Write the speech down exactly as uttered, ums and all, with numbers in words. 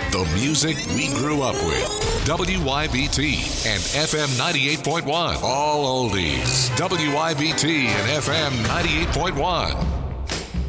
The music we grew up with. W Y B T and F M ninety-eight point one. All oldies. W Y B T and F M ninety-eight point one.